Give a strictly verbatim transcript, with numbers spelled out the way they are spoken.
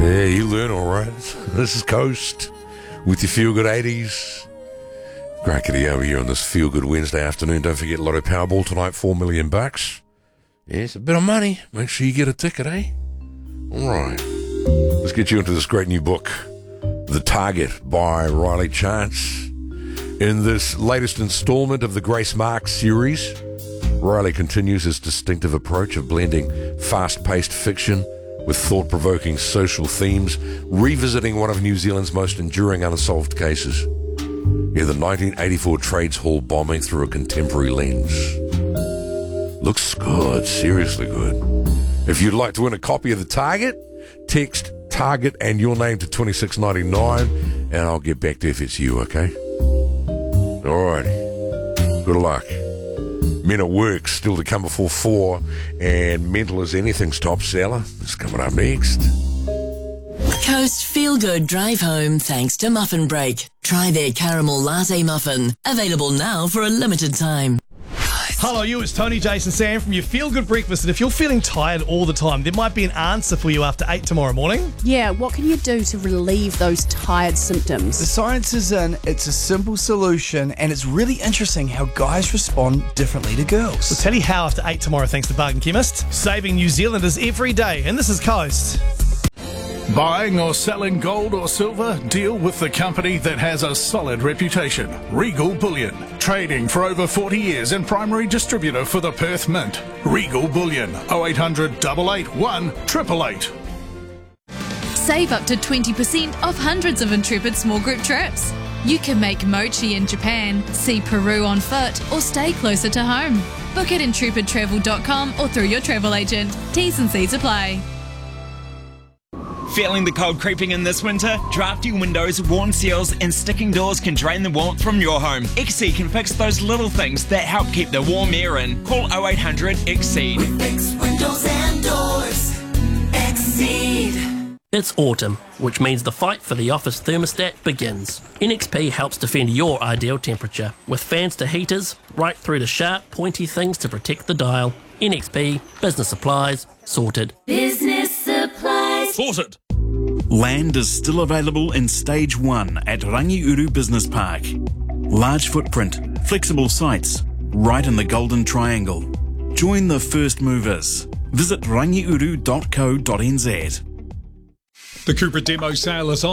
Yeah, you learn all right. This is Coast with your Feel Good eighties. Great to be over here on this Feel Good Wednesday afternoon. Don't forget Lotto Powerball tonight, four million bucks. Yeah, it's a bit of money. Make sure you get a ticket, eh? All right. Let's get you into this great new book, The Target by Riley Chance. In this latest installment of the Grace Marks series, Riley continues his distinctive approach of blending fast-paced fiction with thought-provoking social themes, revisiting one of New Zealand's most enduring unsolved cases. Yeah, the nineteen eighty-four Trades Hall bombing through a contemporary lens. Looks good, seriously good. If you'd like to win a copy of The Target, text Target and your name to twenty-six ninety-nine, and I'll get back to you if it's you, okay? Alrighty. Good luck. Men at Work still to come before four, and Mental as Anything's top seller is coming up next. Coast Feel Good Drive Home thanks to Muffin Break. Try their caramel latte muffin. Available now for a limited time. Hello, you. It's Tony, Jason, Sam from your Feel Good Breakfast. And if you're feeling tired all the time, there might be an answer for you after eight tomorrow morning. Yeah, what can you do to relieve those tired symptoms? The science is in, it's a simple solution, and it's really interesting how guys respond differently to girls. We'll tell you how after eight tomorrow thanks to Bargain Chemist. Saving New Zealanders every day. And this is Coast. Buying or selling gold or silver? Deal with the company that has a solid reputation. Regal Bullion. Trading for over forty years and primary distributor for the Perth Mint. Regal Bullion. oh eight hundred, eight eight one, eight eight eight. Save up to twenty percent off hundreds of Intrepid small group trips. You can make mochi in Japan, see Peru on foot, or stay closer to home. Book at intrepid travel dot com or through your travel agent. T's and C's apply. Feeling the cold creeping in this winter? Drafty windows, worn seals and sticking doors can drain the warmth from your home. Exceed can fix those little things that help keep the warm air in. Call oh eight hundred, Exceed. Fix windows and doors. Exceed. It's autumn, which means the fight for the office thermostat begins. N X P helps defend your ideal temperature, with fans to heaters, right through to sharp, pointy things to protect the dial. N X P, business supplies, sorted. Business supplies. Sorted. Land is still available in Stage one at Rangiuru Business Park. Large footprint, flexible sites, right in the Golden Triangle. Join the first movers. Visit rangiuru dot co dot n z. The Cooper demo sale is on.